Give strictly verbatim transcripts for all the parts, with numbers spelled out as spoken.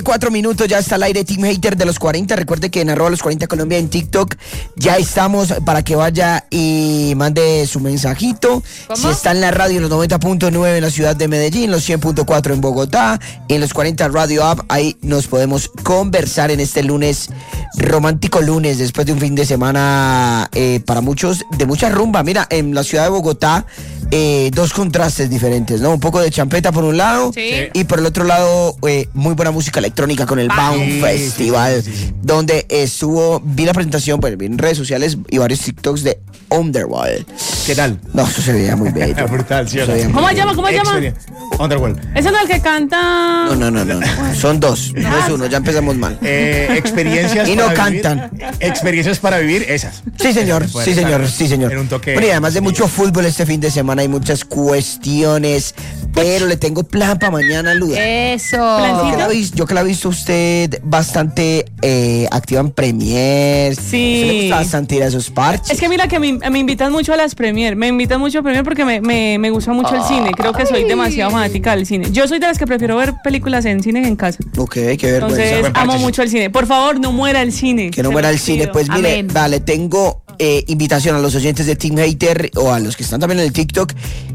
Cuatro minutos, ya está al aire Team Hater de los cuarenta. Recuerde que en arroba los cuarenta Colombia en TikTok ya estamos para que vaya y mande su mensajito. ¿Cómo? Si está en la radio en los noventa punto nueve en la ciudad de Medellín, los cien punto cuatro en Bogotá, en los cuarenta Radio App, ahí nos podemos conversar en este lunes, romántico lunes, después de un fin de semana eh, para muchos, de mucha rumba. Mira, en la ciudad de Bogotá, Eh, dos contrastes diferentes, ¿no? Un poco de champeta por un lado, sí, y por el otro lado eh, muy buena música electrónica con el Baum sí, Festival, sí, sí, sí. donde estuvo, vi la presentación, pues vi en redes sociales y varios TikToks de Underworld. ¿Qué tal? No, eso se veía muy bello. Brutal, sí. ¿Cómo se llama? ¿Cómo se llama? Underworld. ¿Ese no es el que canta? No, no, no, no. Son dos, no es uno, ya empezamos mal. Eh, experiencias y no para cantan. Vivir, experiencias para vivir, esas. Sí, señor, sí, señor, sí, señor. En un toque. Bueno, y además de mucho fútbol este fin de semana, hay muchas cuestiones, pero le tengo plan para mañana, Luda. Eso. Yo que, la vi, yo que la he visto usted bastante eh, activa en Premier. Sí. Le gusta bastante ir a esos parches. Es que mira que me, me invitan mucho a las Premier. Me invitan mucho a Premier porque me, me, me gusta mucho el cine. Creo que soy demasiado fanática del cine. Yo soy de las que prefiero ver películas en cine que en casa. Ok, qué vergüenza. Entonces amo mucho el cine. Por favor, no muera el cine. Que no muera el cine. Pues mire, Amén. vale, tengo eh, invitación a los oyentes de Team Hater o a los que están también en el TikTok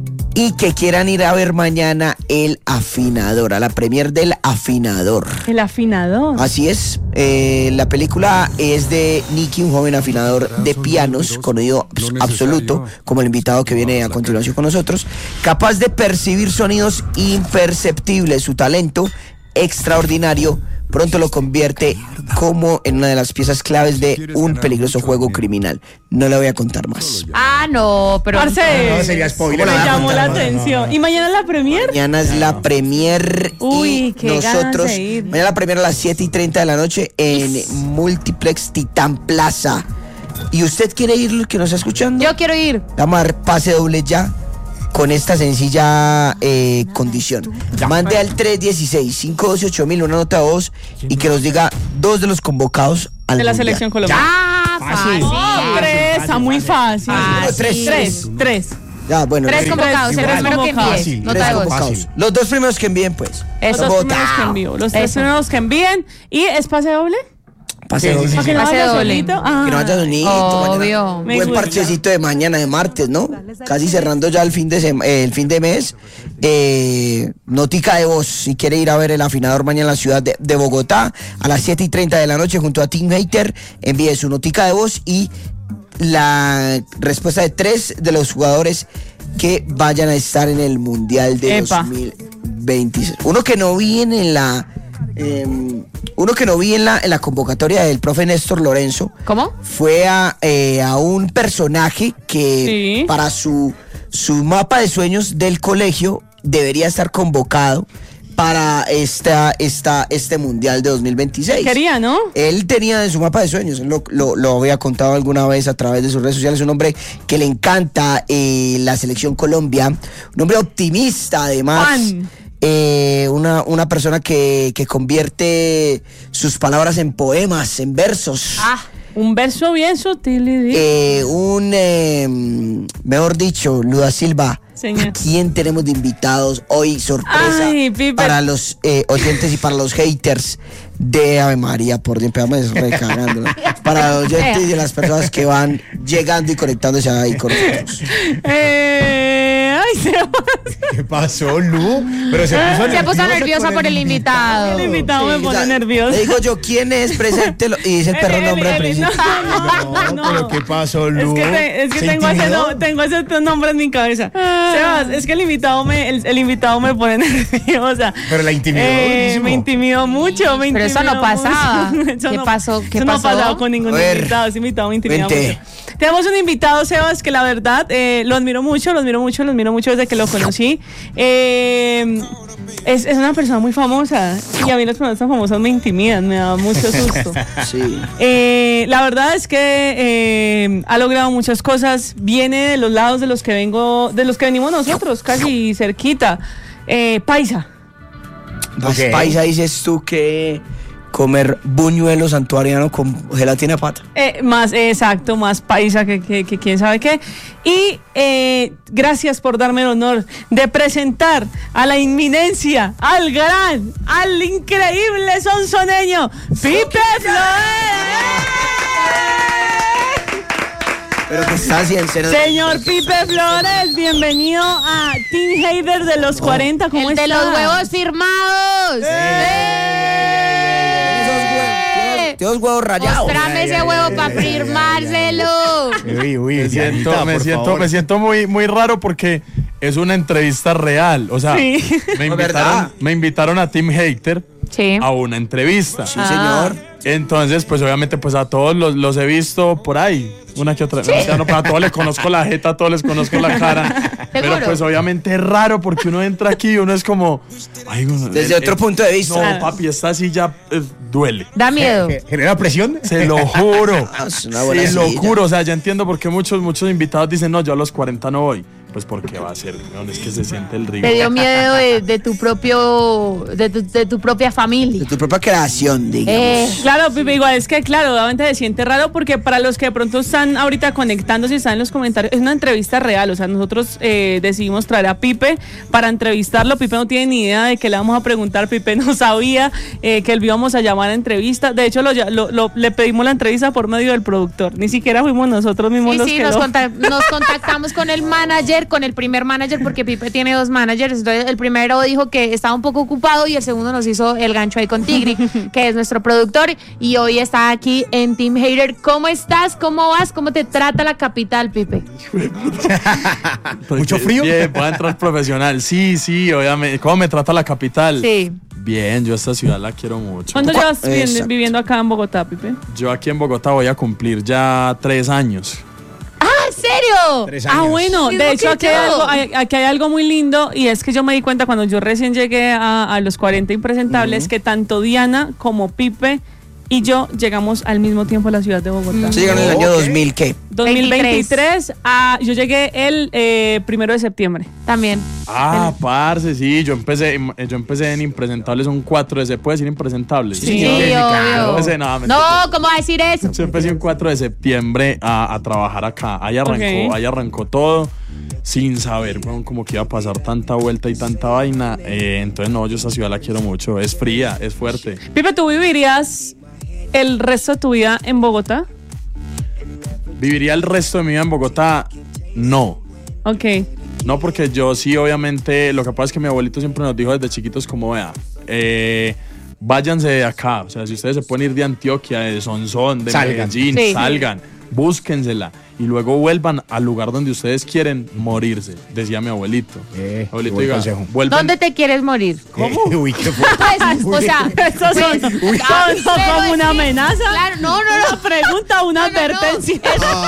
y que quieran ir a ver mañana El Afinador, a la premier del Afinador. El Afinador. Así es. Eh, la película es de Nicky, un joven afinador de pianos, con oído absoluto, como el invitado que viene a continuación con nosotros, capaz de percibir sonidos imperceptibles. Su talento extraordinario pronto lo convierte como en una de las piezas claves de un peligroso juego criminal. No le voy a contar más. Ah, no, pero... Parce, no, no sería spoiler. Me llamó la no, no, atención. no, no. ¿Y mañana la premier? Mañana es la premier. Uy, y qué nosotros, ganas de ir. mañana la premier a las siete y treinta de la noche en Multiplex Titán Plaza. ¿Y usted quiere ir, que nos está escuchando? Yo quiero ir. Vamos a dar pase doble ya, con esta sencilla eh, condición. Ya. Mande al tres uno seis, cinco uno ocho mil una nota de voz y que nos diga dos de los convocados al de la mundial. selección colombiana. Ah, fácil. Oh, tres, está muy fácil. Ah, tres, tres, tres. Ya, bueno, Tres no, convocados, el Tres primero que convocados. envíe. tres Nota de voz. convocados. Los dos primeros que envíen, pues. Los Eso. dos primeros que envío. Los tres Eso. primeros que envíen. ¿Y es pase doble? Pase Sí, doble. sí, ¿Para que no Pase vaya doble. solito? Ah. Que no vaya donito. Obvio. Me Buen gusta. parchecito de mañana, de martes, ¿no? Casi cerrando ya el fin de sema- eh, el fin de mes. Eh, notica de voz, si quiere ir a ver El Afinador mañana en la ciudad de, de Bogotá, a las siete y treinta de la noche junto a Team Hater, envíe su notica de voz y la respuesta de tres de los jugadores que vayan a estar en el Mundial de Epa. dos mil veintiséis. Uno que no vi en la... Eh, uno que no vi en la, en la convocatoria del profe Néstor Lorenzo. ¿Cómo? Fue a, eh, a un personaje que Sí. para su, su mapa de sueños del colegio debería estar convocado para esta, esta, este Mundial de dos mil veintiséis. Quería, ¿no? Él tenía en su mapa de sueños, él lo, lo, lo había contado alguna vez a través de sus redes sociales, un hombre que le encanta eh, la selección Colombia, un hombre optimista además. Juan. Eh, una, una persona que, que convierte sus palabras en poemas, en versos. Ah, un verso bien sutil y di- Eh, un, eh, mejor dicho, Luda Silva, Señor. ¿a quién tenemos de invitados hoy? Sorpresa Ay, Pipe. para los eh, oyentes y para los haters de Ave María, por Dios, empezamos recagándola. Para los oyentes y las personas que van llegando y conectándose ahí con nosotros. Eh, ay, se ¿Qué pasó, Lu? Pero se puso Se puso nerviosa por el invitado. El invitado me O pone sea, nervioso. Le digo yo, ¿quién es? Preséntelo. Y dice el perro Eli, nombre al Eli, principio. no, No, pero ¿qué pasó, Lu? Es que, te- es que ¿Se tengo, ese, intimidó? no- tengo ese t- nombre en mi cabeza. Sebas, es que el invitado me, el, el invitado me pone nerviosa. Pero la intimidó Eh, durísimo. me intimidó mucho, me Pero eso no intimidó pasaba. mucho. Eso ¿Qué no- pasó? ¿Qué eso no pasó? ha pasado con ningún A ver, invitado. Ese invitado me intimida vente. mucho. Tenemos un invitado, Sebas, que la verdad eh, lo admiro mucho, lo admiro mucho, lo admiro mucho desde que lo conocí. Eh, es, es una persona muy famosa y a mí las personas tan famosas me intimidan, me da mucho susto. Sí. Eh, la verdad es que eh, ha logrado muchas cosas, viene de los lados de los que vengo, de los que venimos nosotros, casi cerquita. Eh, Paisa. Más Ok. paisa dices tú que... comer buñuelos santuariano con gelatina pata. Eh, más, eh, exacto, más paisa que, que, que quién sabe qué. Y eh, gracias por darme el honor de presentar a la inminencia, al gran, al increíble sonsoneño, Pipe Flores. Pero que está así en serio. Señor Pipe Flores, bienvenido a Team Hater de los cuarenta. ¿Cómo El está? de los huevos firmados. ¡Eh! Tienes huevos rayados. Mostrame ese huevo para firmárselo. Uy, uy, Me siento, Dianita, me por siento, favor. me siento muy, muy raro porque es una entrevista real. O sea, Sí. me, No, ¿verdad? invitaron, me invitaron a Team Hater Sí. a una entrevista. Sí, señor. Entonces, pues obviamente, pues a todos los, los he visto por ahí. Una que otra. O sea, no, pero a todos les conozco la jeta, a todos les conozco la cara. Pero ¿Seguro? pues obviamente es raro porque uno entra aquí y uno es como. Ay, uno- Desde eh, otro eh, punto de vista. No, papi, esta silla eh, duele. Da miedo. ¿Ge- ¿Genera presión? Se lo juro. Ah, es una buena Se lo silla. juro. O sea, ya entiendo por qué muchos, muchos invitados dicen, no, yo a los cuarenta no voy. Pues porque va a ser, weón, es que se siente el rigor. Te dio miedo de, de tu propio, de tu, de tu propia De familia. tu propia creación, digamos. Eh, Claro, Pipe, igual es que, claro, obviamente se siente raro porque para los que de pronto están ahorita conectándose y están en los comentarios, es una entrevista real. O sea, nosotros eh, decidimos traer a Pipe para entrevistarlo. Pipe no tiene ni idea de qué le vamos a preguntar. Pipe no sabía eh, que lo íbamos a llamar a entrevista. De hecho, lo, lo- lo- le pedimos la entrevista por medio del productor. Ni siquiera fuimos nosotros mismos sí, los sí, que nos, lo... contac- nos contactamos con el manager, con el primer manager, porque Pipe tiene dos managers. Entonces, el primero dijo que estaba un poco ocupado y el segundo nos hizo el gancho ahí con Tigri, que es nuestro productor, y hoy está aquí en Team Hater. ¿Cómo estás? ¿Cómo vas? ¿Cómo te trata la capital, Pipe? Pues, ¿Mucho frío? Bien, voy a entrar profesional. Sí, sí, obviamente. ¿Cómo me trata la capital? Sí. Bien, yo esta ciudad la quiero mucho. ¿Cuánto llevas viviendo, Exacto. viviendo acá en Bogotá, Pipe? Yo aquí en Bogotá voy a cumplir ya tres años. ¡Ah, en serio! Tres Ah, años. bueno, Mismo de hecho que aquí hay, yo. algo, hay- aquí hay algo muy lindo y es que yo me di cuenta cuando yo recién llegué a, a los cuarenta impresentables que tanto Diana como Pipe y yo llegamos al mismo tiempo a la ciudad de Bogotá. Se llegaron en el año Ok. dos mil, ¿qué? dos mil veintitrés, a, yo llegué el eh, primero de septiembre. También. Ah, parce, sí, yo empecé, yo empecé en Impresentables un cuatro de, ¿se puede decir Impresentables? Sí. Sí, claro. obvio. Ese, no, No, ¿cómo va a decir eso? Yo empecé un cuatro de septiembre a, a trabajar acá. Ahí arrancó, Ok. ahí arrancó todo sin saber, weón, como que iba a pasar tanta vuelta y tanta vaina. Eh, entonces, no, yo esta ciudad la quiero mucho. Es fría, es fuerte. Pipe, ¿tú vivirías el resto de tu vida en Bogotá? ¿Viviría el resto de mi vida en Bogotá? No. Ok. No, porque yo sí, obviamente, lo que pasa es que mi abuelito siempre nos dijo desde chiquitos como, vea, eh, váyanse de acá. O sea, si ustedes se pueden ir de Antioquia, de Sonsón, de Salgan. Medellín, Sí. salgan, búsquensela y luego vuelvan al lugar donde ustedes quieren morirse, decía mi abuelito. Eh, abuelito, buen diga, consejo. vuelvan. ¿Dónde te quieres morir? ¿Cómo? Uy, qué fuerte. Pues, o sea, Estos son, pues, son ah, como pero una es que- amenaza. Claro, no, no, Una no. pregunta, una No, no, no. advertencia.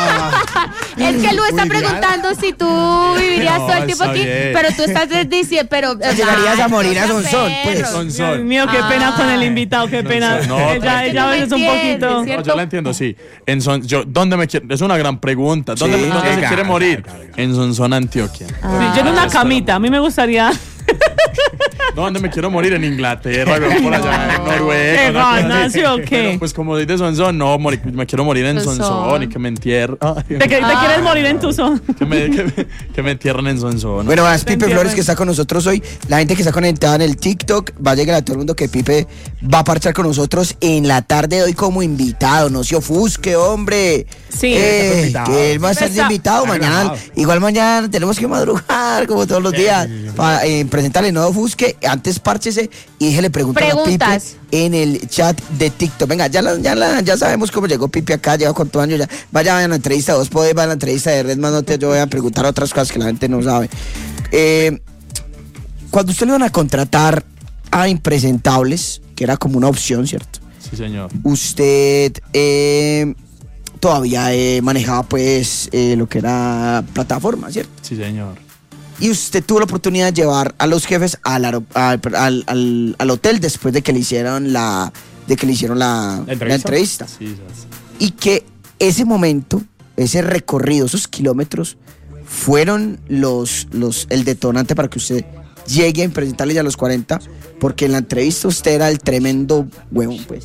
Es que Lu está Uy, preguntando si tú vivirías No, todo el tiempo está aquí, bien. pero tú estás diciendo, pero... o sea, llegarías a ay, morir a no seas Sonsón, pues. perro. Sonsón. Dios mío, qué pena con el invitado, qué pena. No, ella tranquilo. ella a veces un No me poquito. entiendes, No, ¿cierto? yo la entiendo, sí. En Son, yo, ¿dónde me quiere? Es una gran pregunta. ¿Dónde, Sí. dónde se Venga, quiere venga, morir? venga, venga. En Sonsón, Antioquia. Sí, yo en una Ah, camita, a mí me gustaría. No, ¿dónde me quiero morir? En Inglaterra, güey, por allá, en Noruega. ¿Qué una cosa así. ganas, sí, o qué? Pero, pues como soy de Sonsón, no, morir- me quiero morir en Sonsón. Sonsón y que me entierren. Ay, ¿Te, que- te Ah. quieres morir en tu zona? que, me, que, me, que me entierren en Sonsón. Bueno, es Pipe entiendo. Flores que está con nosotros hoy. La gente que está conectada en el TikTok, va a llegar a todo el mundo que Pipe va a parchar con nosotros en la tarde de hoy como invitado. No se ofusque, hombre. Sí. Eh, Invitado. que él va a estar de Está- invitado está mañana. relajado. Igual mañana tenemos que madrugar como todos los días para eh, presentarle. No ofusque, antes párchese y déjele preguntar a Pipe Preguntas. en el chat de TikTok. Venga, ya, la- ya, la- ya sabemos cómo llegó Pipe acá, lleva cuántos años ya. Vaya, vayan a la entrevista, vos podés, vayan a la entrevista de Redman, no te, yo voy a preguntar otras cosas que la gente no sabe. Eh, cuando usted le iban a contratar a Impresentables, que era como una opción, ¿cierto? Sí, señor. Usted eh, todavía eh, manejaba pues eh, lo que era plataforma, ¿cierto? Sí, señor. Y usted tuvo la oportunidad de llevar a los jefes al, aero- al, al- al- al hotel después de que le hicieron la de que le hicieron la, ¿La entrevista? la entrevista. Sí, sí. Y que ese momento, ese recorrido, esos kilómetros fueron los, los el detonante para que usted llegue a impresentarle ya a los cuarenta, porque en la entrevista usted era el tremendo huevón, pues.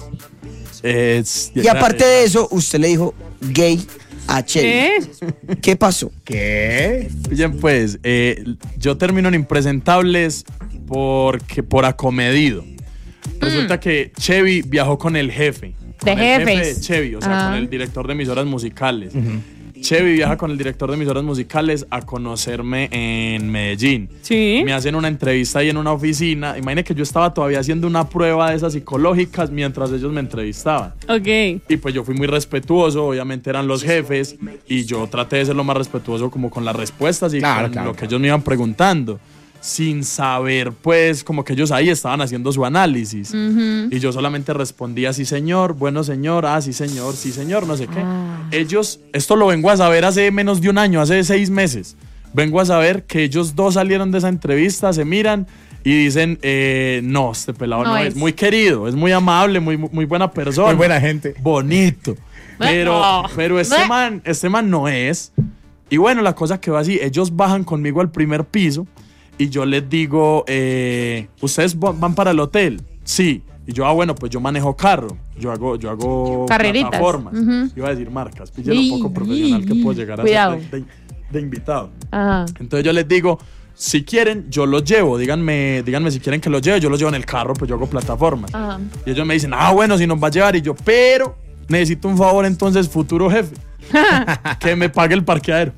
Es- Y aparte de eso, usted le dijo gay a Chevy. ¿Qué? ¿Qué pasó? ¿Qué? Bien, pues, eh, yo termino en Impresentables porque, por acomedido. Resulta que Chevy viajó con el jefe. De con el jefe jefes. de Chevy, o sea, Ah. con el director de emisoras musicales. Chevy viaja con el director de emisoras musicales a conocerme en Medellín. Sí. Me hacen una entrevista ahí en una oficina. Imagínate que yo estaba todavía haciendo una prueba de esas psicológicas mientras ellos me entrevistaban. Ok. Y pues yo fui muy respetuoso, obviamente eran los jefes, y yo traté de ser lo más respetuoso como con las respuestas y Claro, con claro, lo que claro. ellos me iban preguntando, sin saber pues como que ellos ahí estaban haciendo su análisis. Y yo solamente respondía, sí señor, bueno señor, ah sí señor, sí señor, no sé qué. Ah. Ellos, esto lo vengo a saber hace menos de un año, hace seis meses, vengo a saber que ellos dos salieron de esa entrevista, se miran y dicen, eh, no, este pelado no, No es. es. muy querido, es muy amable, muy, muy buena persona. Muy buena gente. Bonito. Pero, No. pero este man, este man no es. Y bueno, la cosa que va así, ellos bajan conmigo al primer piso y yo les digo, eh, ¿ustedes va- van para el hotel? Sí. Y yo, ah, bueno, pues yo manejo carro. Yo hago, yo hago Carreritas. plataformas. Ujú. Iba a decir marcas. Pille lo Y- poco profesional que puedo llegar a Cuidado. ser de, de- de invitado. Ajá. Entonces yo les digo, si quieren, yo los llevo. Díganme, díganme si quieren que los lleve. Yo los llevo en el carro, pues yo hago plataformas. Ajá. Y ellos me dicen, ah, bueno, si nos va a llevar. Y yo, pero necesito un favor entonces, futuro jefe, que me pague el parqueadero.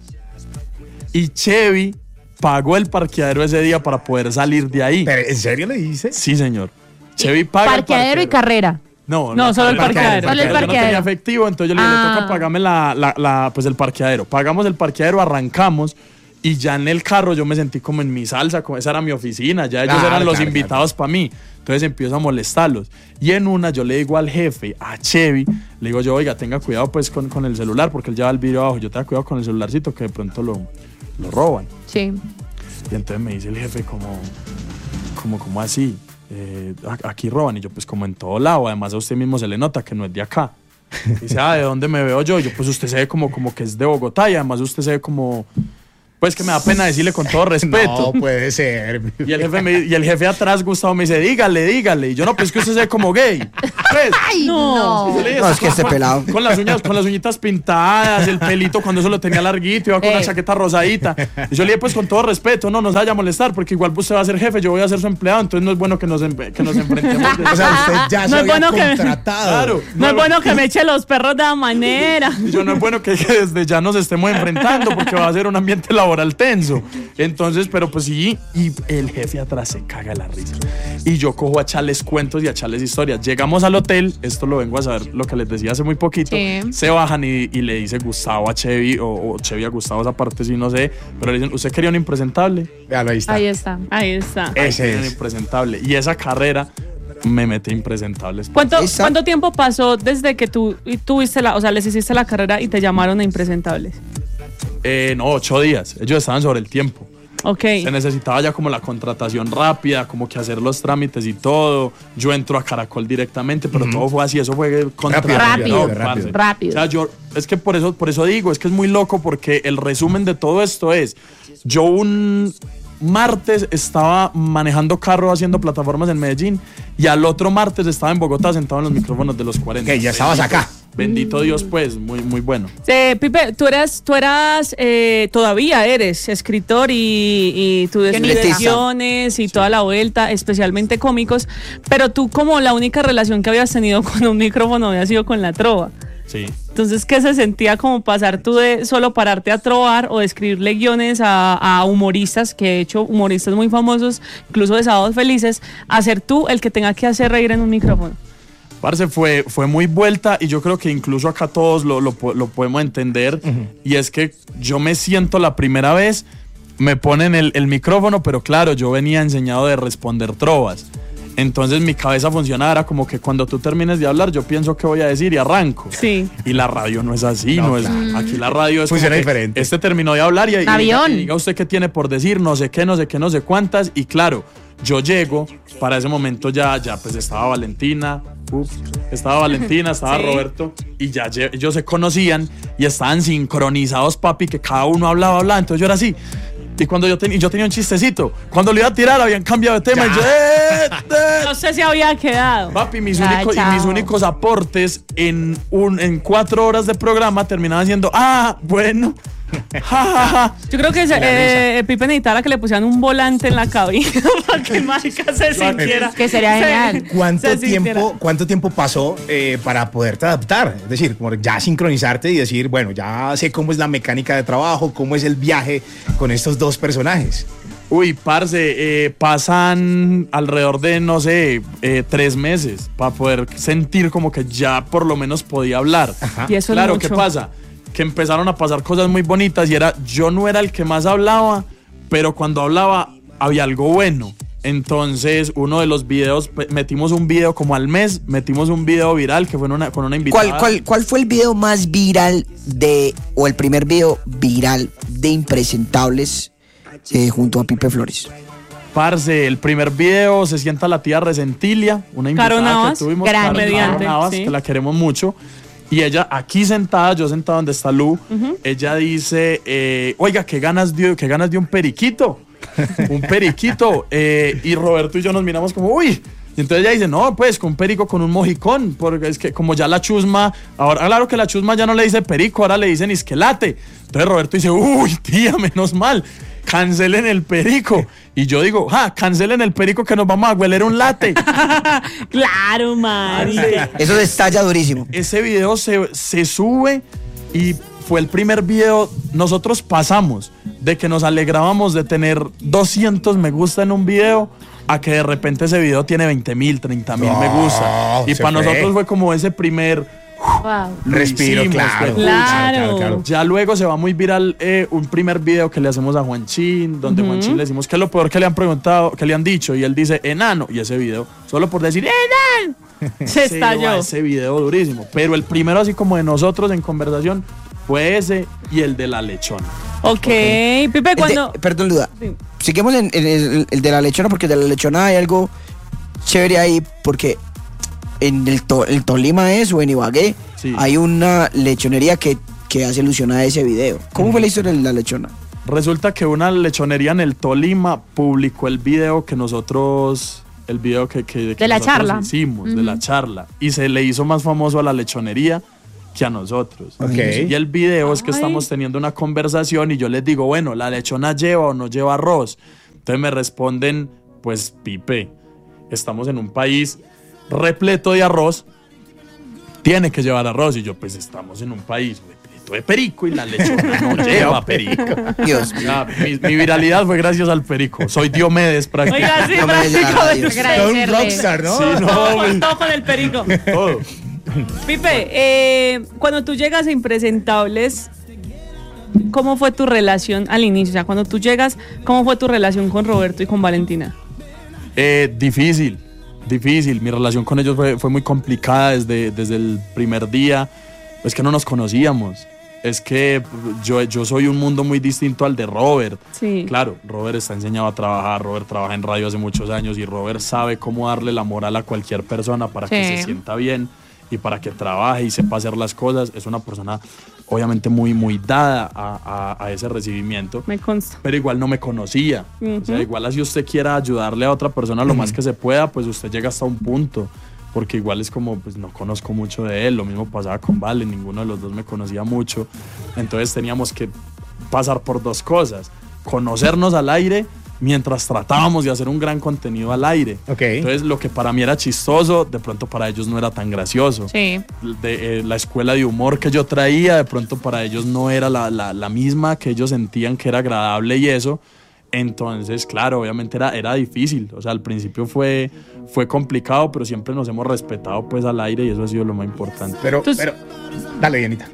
Y Chevy pagó el parqueadero ese día para poder salir de ahí. Pero, ¿en serio le dice? Sí, señor. Chevy paga el Parqueadero y carrera. No, No, solo el parqueadero. Solo el Yo no tenía parqueadero. efectivo, entonces yo le dije, Ah. le toca pagarme la, la, la, pues el parqueadero. Pagamos el parqueadero, arrancamos. Y ya en el carro yo me sentí como en mi salsa, como esa era mi oficina, ya ellos Claro, eran los claro, invitados para mí. Entonces empiezo a molestarlos. Y en una yo le digo al jefe, a Chevy, le digo yo, oiga, tenga cuidado pues con, con el celular, porque él lleva el vidrio abajo. Yo tenga cuidado con el celularcito que de pronto lo, lo roban. Sí. Y entonces me dice el jefe como, como, como así, eh, "A- aquí roban. Y yo pues como en todo lado, además a usted mismo se le nota que no es de acá. Y dice, ah, ¿de dónde me veo yo? Y yo pues usted se ve como, como que es de Bogotá y además usted se ve como... Pues que me da pena decirle con todo respeto. No puede ser. Y el jefe me, y el jefe atrás, Gustavo, me dice, dígale, dígale. Y yo, no, pues que usted se ve como gay. Pues, Ay, No. no. yo le dije, No, es que este con- pelado. Con las uñas, con las uñitas pintadas, el pelito cuando eso lo tenía larguito, iba con una Eh. chaqueta rosadita. Y yo le dije, pues con todo respeto, no nos vaya a molestar, porque igual usted va a ser jefe, yo voy a ser su empleado, entonces no es bueno que nos, em- que nos enfrentemos. de- O sea, usted ya No se es había bueno que- contratado. Claro. No es bueno que me eche los perros de la manera. Y yo, no es bueno que, que desde ya nos estemos enfrentando porque va a ser un ambiente laboral tenso. Entonces, pero pues sí, y el jefe atrás se caga de la risa. Y yo cojo a echarles cuentos y a echarles historias. Llegamos al hotel, esto lo vengo a saber, lo que les decía hace muy poquito. Sí. Se bajan y, y le dice Gustavo a Chevy, o, o Chevy a Gustavo, esa parte sí, no sé. Pero le dicen, ¿usted quería un impresentable? Véalo, ahí está. Ahí está. Ahí está. Ese Quería un es. impresentable. Y esa carrera me metí impresentables. ¿Cuánto, Esa- ¿Cuánto tiempo pasó desde que tú y tuviste la, o sea, les hiciste la carrera y te llamaron a impresentables? Eh, no, ocho días. Ellos estaban sobre el tiempo. Ok. Se necesitaba ya como la contratación rápida, como que hacer los trámites y todo. Yo entro a Caracol directamente, pero todo fue así, eso fue contra Rápido, reloj, parce. rápido. O sea, yo, es que por eso, por eso digo, es que es muy loco porque el resumen de todo esto es, yo un martes estaba manejando carro haciendo plataformas en Medellín y al otro martes estaba en Bogotá sentado en los micrófonos de los cuarenta. Que ya estabas Bendito- acá. Bendito Dios, pues, muy, muy bueno. Eh, Pipe, tú eras, tú eras eh, todavía eres escritor y, y tú Guionista. descripciones y toda la vuelta, especialmente cómicos, pero tú como la única relación que habías tenido con un micrófono había sido con la trova. Sí. Entonces, ¿qué se sentía como pasar tú de solo pararte a trovar o de escribirle guiones a, a humoristas, que he hecho humoristas muy famosos, incluso de Sábados Felices, a ser tú el que tenga que hacer reír en un micrófono? Parce, fue, fue muy vuelta y yo creo que incluso acá todos lo, lo, po- lo podemos entender. Y es que yo me siento la primera vez, me ponen el, el micrófono, pero claro, yo venía enseñado de responder trovas. Entonces mi cabeza funcionaba, era como que cuando tú termines de hablar, yo pienso qué voy a decir y arranco. Sí. Y la radio no es así, no, No, es. claro. Aquí la radio es como Funciona que diferente. Este terminó de hablar y, y diga, Avión. y diga usted qué tiene por decir, no sé qué, no sé qué, no sé cuántas. Y claro, yo llego, para ese momento ya, ya pues estaba Valentina, uf, estaba Valentina, estaba Sí. Roberto, y ya lle- ellos se conocían y estaban sincronizados, papi, que cada uno hablaba, hablaba. Entonces yo era así. Y cuando yo, ten, y yo tenía un chistecito, cuando lo iba a tirar habían cambiado de tema. Y yo, eh, eh. No sé si había quedado. Papi, mis, Ya, único, y chao. mis únicos aportes en, un, en cuatro horas de programa terminaban siendo, ah, bueno. Ja, ja, ja. Yo creo que eh, Pipe necesitaba que le pusieran un volante en la cabina para que Marica se sintiera. Que sería se- genial. ¿Cuánto se sintiera. tiempo, ¿Cuánto tiempo pasó eh, para poderte adaptar? Es decir, como ya sincronizarte y decir, bueno, ya sé cómo es la mecánica de trabajo, cómo es el viaje con estos dos personajes. Uy, parce, eh, pasan alrededor de, no sé, eh, tres meses para poder sentir como que ya por lo menos podía hablar. Ajá. Y eso es Claro, mucho. ¿qué pasa? Que empezaron a pasar cosas muy bonitas y era, yo no era el que más hablaba, pero cuando hablaba había algo bueno. Entonces, uno de los videos, pe- metimos un video como al mes, metimos un video viral que fue en una, con una invitada. ¿Cuál, cuál, ¿Cuál fue el video más viral de, o el primer video viral de Impresentables eh, junto a Pipe Flores? Parce, el primer video se sienta la tía Resentilia, una invitada Caro Navas, que tuvimos, gran Caro comediante, Navas, sí. que la queremos mucho. Y ella aquí sentada, yo sentado donde está Lu, ella dice, eh, oiga, qué ganas de, qué ganas de un periquito, un periquito. eh, y Roberto y yo nos miramos como, uy. Y entonces ella dice, no, pues con perico, con un mojicón, porque es que como ya la chusma, ahora claro que la chusma ya no le dice perico, ahora le dicen isquelate. Entonces Roberto dice, uy, tía, menos mal, cancelen el perico. Y yo digo, ja, cancelen el perico que nos vamos a hueler un late. Claro, Marica. Eso estalla durísimo. Ese video se, se sube y fue el primer video. Nosotros pasamos de que nos alegrábamos de tener doscientos me gusta en un video a que de repente ese video tiene veinte mil, treinta mil me gusta. Y se para fue. nosotros fue como ese primer Wow. lo Respiro, hicimos, claro, fue Claro. claro. Ya luego se va muy viral eh, un primer video que le hacemos a Juanchín, donde Juanchín le decimos qué es lo peor que le han preguntado, que le han dicho, y él dice enano, y ese video, solo por decir enano, Se se estalló. lleva ese video durísimo. Pero el primero así como de nosotros en conversación fue ese y el de la lechona. Ok, Pipe, El de- cuando. perdón, Luda. Sí. Seguimos en, en el, el de la lechona, porque de la lechona hay algo chévere ahí, porque en el, to- el Tolima es, o en Ibagué, Sí. hay una lechonería que, que hace alusión a ese video. ¿Cómo fue la historia de la lechona? Resulta que una lechonería en el Tolima publicó el video que nosotros, el video que, que, que De la nosotros charla. hicimos, de Ujú. la charla, y se le hizo más famoso a la lechonería que a nosotros. Ok. Y el video es que Ay. estamos teniendo una conversación y yo les digo, bueno, ¿la lechona lleva o no lleva arroz? Entonces me responden, pues Pipe, estamos en un país repleto de arroz, tiene que llevar arroz. Y yo, pues estamos en un país repleto de perico y la lechona no lleva perico. Dios mío. Ya, mi, mi viralidad fue gracias al perico. Soy Diomedes prácticamente. Oiga, sí, No me dejes llegar a prácticamente. Dios. Todo un Agradecerle. rockstar, ¿no? Sí, no, Todo güey, con, todo con el perico. todo. Pipe, eh, cuando tú llegas a Impresentables, ¿cómo fue tu relación al inicio? O sea, cuando tú llegas, ¿cómo fue tu relación con Roberto y con Valentina? Eh, difícil, difícil. Mi relación con ellos fue, fue muy complicada desde, desde el primer día. Es que no nos conocíamos. Es que yo, yo soy un mundo muy distinto al de Robert. Sí. Claro, Robert está enseñado a trabajar, Robert trabaja en radio hace muchos años y Robert sabe cómo darle la moral a cualquier persona para que Sí. se sienta bien y para que trabaje y sepa hacer las cosas. Es una persona obviamente muy, muy dada a, a- a ese recibimiento. Me consta. Pero igual no me conocía. O sea, Ujú. igual así usted quiera ayudarle a otra persona lo más que se pueda, pues usted llega hasta un punto. Porque igual es como, pues no conozco mucho de él. Lo mismo pasaba con Vale, ninguno de los dos me conocía mucho. Entonces teníamos que pasar por dos cosas. Conocernos al aire mientras tratábamos de hacer un gran contenido al aire. Ok. Entonces lo que para mí era chistoso, de pronto para ellos no era tan gracioso. Sí. De, eh, la escuela de humor que yo traía, de pronto para ellos no era la, la, la misma que ellos sentían que era agradable y eso. Entonces, claro, obviamente era, era difícil. O sea, al principio fue, fue complicado, pero siempre nos hemos respetado pues al aire y eso ha sido lo más importante. Pero, Entonces- pero, dale, Dianita.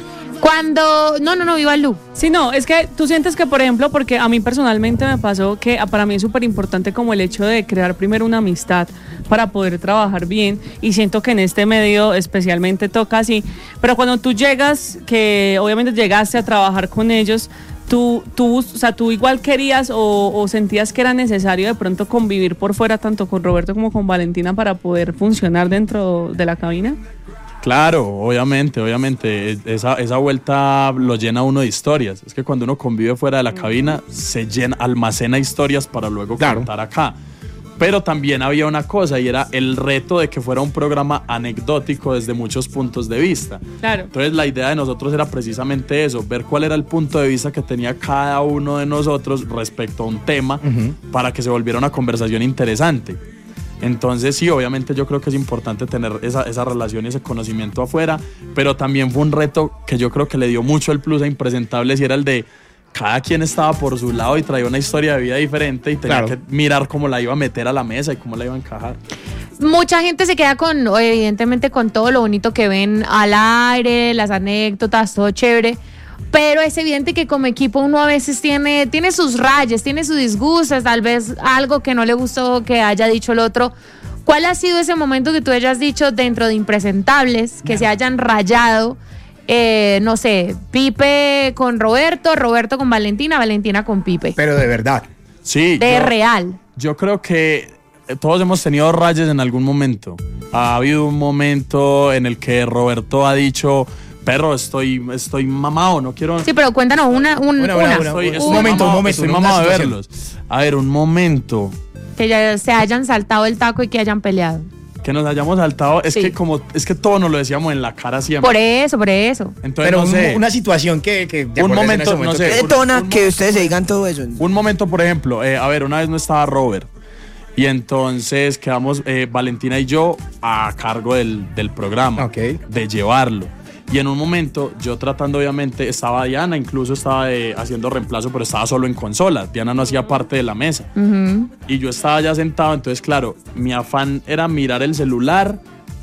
Cuando. No, no, no, viva Lu. Sí, no, es que tú sientes que, por ejemplo, porque a mí personalmente me pasó que ah, para mí es súper importante como el hecho de crear primero una amistad para poder trabajar bien y siento que en este medio especialmente toca así, pero cuando tú llegas, que obviamente llegaste a trabajar con ellos, tú, tú, o sea, tú igual querías o, o sentías que era necesario de pronto convivir por fuera tanto con Roberto como con Valentina para poder funcionar dentro de la cabina. Claro, obviamente, obviamente. Esa, esa vuelta lo llena uno de historias. Es que cuando uno convive fuera de la cabina, se llena, almacena historias para luego Claro. contar acá. Pero también había una cosa y era el reto de que fuera un programa anecdótico desde muchos puntos de vista. Claro. Entonces la idea de nosotros era precisamente eso, ver cuál era el punto de vista que tenía cada uno de nosotros respecto a un tema uh-huh. para que se volviera una conversación interesante. Entonces sí, obviamente yo creo que es importante tener esa, esa relación y ese conocimiento afuera, pero también fue un reto que yo creo que le dio mucho el plus a Impresentables y era el de cada quien estaba por su lado y traía una historia de vida diferente y tenía claro. que mirar cómo la iba a meter a la mesa y cómo la iba a encajar. Mucha gente se queda con, evidentemente, con todo lo bonito que ven al aire, las anécdotas, todo chévere. Pero es evidente que como equipo uno a veces tiene, tiene sus rayas, tiene sus disgustos, tal vez algo que no le gustó que haya dicho el otro. ¿Cuál ha sido ese momento que tú hayas dicho dentro de Impresentables, que se hayan rayado? Eh, no sé, Pipe con Roberto, Roberto con Valentina, Valentina con Pipe. Pero de verdad. Sí. De yo, real. Yo creo que todos hemos tenido rayas en algún momento. Ha habido un momento en el que Roberto ha dicho... Perro, estoy, estoy mamado, no quiero... Sí, pero cuéntanos una. Un, una, una. una. Estoy, un, estoy un momento, mamado, un momento. Estoy mamado de verlos. A ver, un momento. Que ya se hayan saltado el taco y que hayan peleado. Que nos hayamos saltado. Es sí. que como es que todos nos lo decíamos en la cara siempre. Por eso, por eso. Entonces, pero no sé. una situación que... que un momento, momento, no sé. ¿Qué detona un, que ustedes se digan todo eso? Un momento, por ejemplo, eh, a ver, una vez no estaba Robert. Y entonces quedamos eh, Valentina y yo a cargo del, del programa. Okay. De llevarlo. Y en un momento, yo tratando obviamente, estaba Diana, incluso estaba eh, haciendo reemplazo, pero estaba solo en consolas. Diana no hacía parte de la mesa. Uh-huh. Y yo estaba ya sentado, entonces claro, mi afán era mirar el celular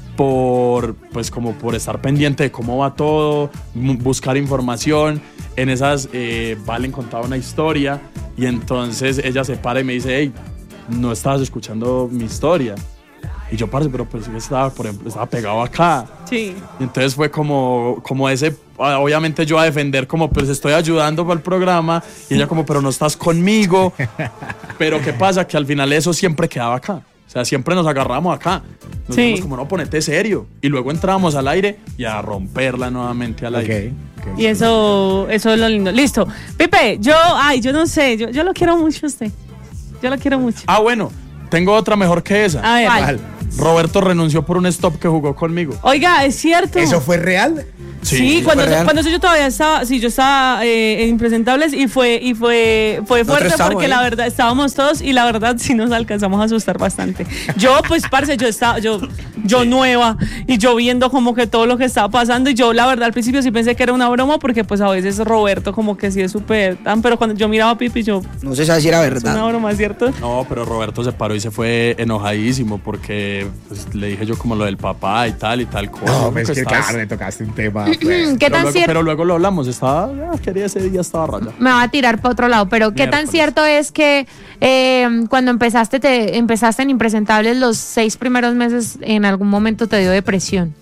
por, pues como por estar pendiente de cómo va todo, buscar información. En esas, eh, Valen contaba una historia y entonces ella se para y me dice, hey, no estabas escuchando mi historia. Y yo, parce, pero pues estaba, por ejemplo, estaba pegado acá. Sí. Y entonces fue como, como ese, obviamente yo a defender como, pues estoy ayudando para el programa. Y ella como, pero no estás conmigo. Pero ¿qué pasa? Que al final eso siempre quedaba acá. O sea, siempre nos agarramos acá. Nos sí. dijimos como, no, ponete serio. Y luego entrábamos al aire y a romperla nuevamente al aire. Okay, okay. Y eso, eso es lo lindo. Listo. Pipe, yo, ay, yo no sé, yo, yo lo quiero mucho a usted. Yo lo quiero mucho. Ah, bueno, tengo otra mejor que esa. A ver. ¿Cuál? Roberto renunció por un stop que jugó conmigo. Oiga, es cierto. ¿Eso fue real? Sí, Sí, cuando, real. cuando eso yo todavía estaba, sí, yo estaba eh, en Impresentables y fue y fue fue fuerte porque ahí. la verdad estábamos todos y la verdad sí nos alcanzamos a asustar bastante. Yo pues parce, yo estaba yo yo sí. nueva y yo viendo como que todo lo que estaba pasando y yo la verdad al principio sí pensé que era una broma porque pues a veces Roberto como que sí es súper tan, pero cuando yo miraba a Pipi yo no sé si era verdad. Es una broma, ¿cierto? No, pero Roberto se paró y se fue enojadísimo porque pues, le dije yo como lo del papá y tal y tal cosa. No, pues es que estabas... claro, le tocaste un tema. Pues. ¿Qué tan luego, cierto? pero luego lo hablamos, estaba, ah, quería ese día estaba raya. Me va a tirar para otro lado, pero ¿qué tan Miércoles. cierto es que eh, cuando empezaste te empezaste en Impresentables los seis primeros meses en algún momento te dio depresión?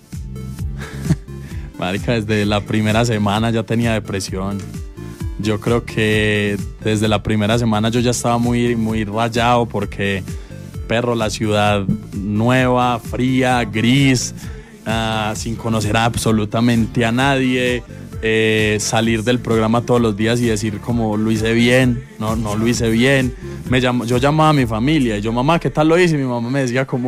Marica, desde la primera semana ya tenía depresión. Yo creo que desde la primera semana yo ya estaba muy, muy rayado porque, perro, la ciudad nueva, fría, gris, uh, sin conocer absolutamente a nadie, eh, salir del programa todos los días y decir como lo hice bien, no, no lo hice bien. Me llam- yo llamaba a mi familia y yo, mamá, ¿qué tal lo hice? Y mi mamá me decía como...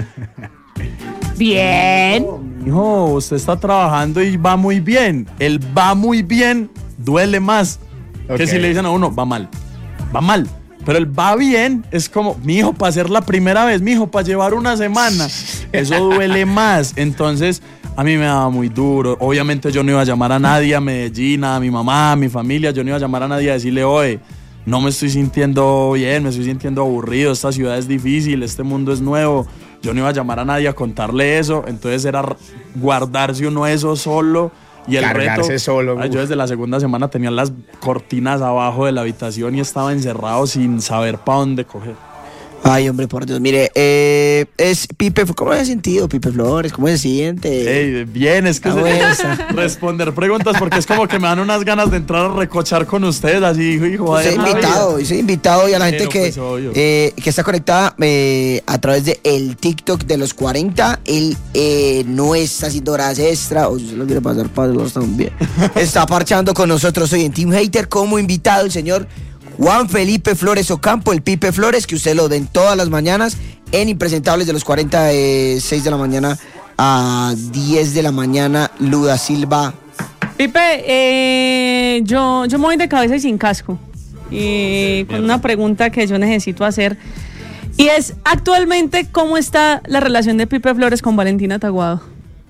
Bien. Hijo, usted está trabajando y va muy bien. El va muy bien duele más Okay. que si le dicen a uno, va mal. Va mal. Pero el va bien es como, mi hijo, para hacer la primera vez, mi hijo, para llevar una semana. Eso duele más. Entonces, a mí me daba muy duro. Obviamente yo no iba a llamar a nadie a Medellín, a mi mamá, a mi familia. Yo no iba a llamar a nadie a decirle, oye, no me estoy sintiendo bien, me estoy sintiendo aburrido. Esta ciudad es difícil, este mundo es nuevo. Yo no iba a llamar a nadie a contarle eso. Entonces era guardarse uno eso solo. Y el Cargarse reto, solo. ay, yo desde la segunda semana tenía las cortinas abajo de la habitación y estaba encerrado sin saber para dónde coger. Ay, hombre, por Dios. Mire, eh, es Pipe, ¿cómo se ha sentido, Pipe Flores? ¿Cómo se siente? Ey, bien, es que Ah, se- bueno. responder preguntas porque es como que me dan unas ganas de entrar a recochar con ustedes, así, hijo. Soy invitado, y soy invitado y a la gente Pero, que, pues, obvio. eh, que está conectada eh, a través de el TikTok de los cuarenta. Él eh, no está haciendo horas extra, o si se lo quiere pasar para los también. Está parchando con nosotros hoy en Team Hater como invitado el señor Juan Felipe Flores Ocampo, el Pipe Flores, que usted lo ven todas las mañanas en Impresentables de los cuarenta, de seis de la mañana a diez de la mañana. Luda Silva. Pipe, eh, yo, yo me voy de cabeza y sin casco. Y con una pregunta que yo necesito hacer. Y es, actualmente, ¿cómo está la relación de Pipe Flores con Valentina Taguado?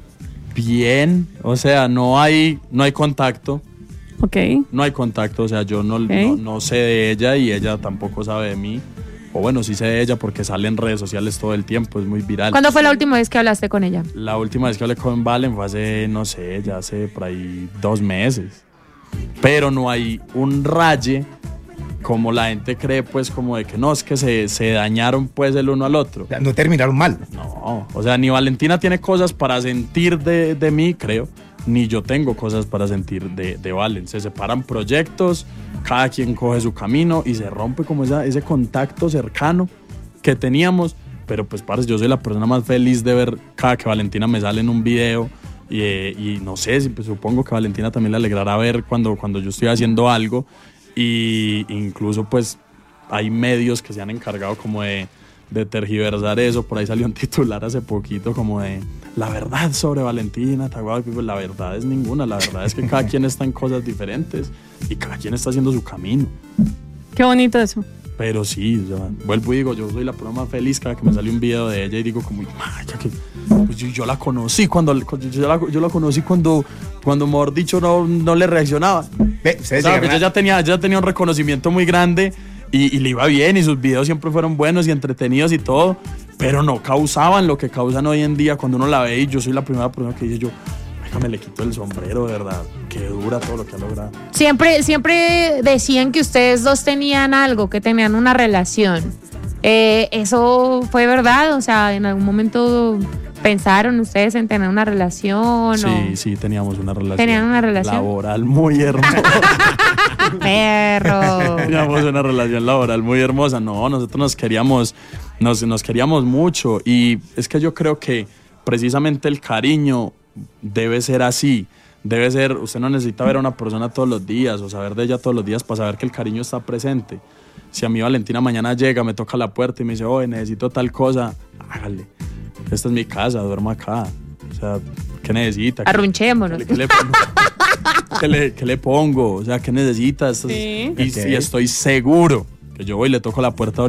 Bien, o sea, no hay, no hay contacto. Ok. No hay contacto, o sea, yo no, no, no sé de ella y ella tampoco sabe de mí. O bueno, sí sé de ella porque sale en redes sociales todo el tiempo, es muy viral. ¿Cuándo fue la última vez que hablaste con ella? La última vez que hablé con Valen fue hace, no sé, ya hace por ahí dos meses. Pero no hay un raye como la gente cree, pues, como de que no, es que se, se dañaron, pues, el uno al otro. O sea, no terminaron mal. No, o sea, ni Valentina tiene cosas para sentir de, de mí, creo, ni yo tengo cosas para sentir de, de Valen. Se separan proyectos, cada quien coge su camino y se rompe como esa, ese contacto cercano que teníamos. Pero pues, parce, yo soy la persona más feliz de ver cada que Valentina me sale en un video y, eh, y no sé, pues, supongo que a Valentina también le alegrará ver cuando, cuando yo estoy haciendo algo. Y incluso pues hay medios que se han encargado como de, de tergiversar eso. Por ahí salió un titular hace poquito como de la verdad sobre Valentina Taguado. Pues la verdad es ninguna, la verdad es que cada quien está en cosas diferentes y cada quien está haciendo su camino. Qué bonito eso. Pero sí, o sea, vuelvo y digo, yo soy la persona más feliz cada que me sale un video de ella y digo como, "Maya, que pues yo, yo la conocí cuando, yo la, yo la conocí cuando, cuando mejor dicho, no, no le reaccionaba". Ve, ustedes O sea, llegaron que yo a- ya tenía, ya tenía un reconocimiento muy grande y, y le iba bien y sus videos siempre fueron buenos y entretenidos y todo, pero no causaban lo que causan hoy en día cuando uno la ve y yo soy la primera persona que dice yo, me le quito el sombrero, de verdad, que dura todo lo que ha logrado. Siempre, siempre decían que ustedes dos tenían algo, que tenían una relación. Eh, ¿Eso fue verdad? O sea, ¿en algún momento pensaron ustedes en tener una relación? Sí, o... sí, teníamos una relación. ¿Tenían una relación? Laboral muy hermosa. Perro. Teníamos una relación laboral muy hermosa. No, nosotros nos queríamos, nos, nos queríamos mucho. Y es que yo creo que precisamente el cariño debe ser así. Debe ser, usted no necesita ver a una persona todos los días o saber de ella todos los días para saber que el cariño está presente. Si a mí Valentina mañana llega, me toca la puerta y me dice, oye, necesito tal cosa, hágale. Esta es mi casa, duermo acá. O sea, ¿qué necesita? Arrunchémonos. ¿Qué, qué le pongo? ¿Qué le, qué le pongo? O sea, ¿qué necesita? Esto es- Sí. y, Ok. y estoy seguro que yo voy y le toco la puerta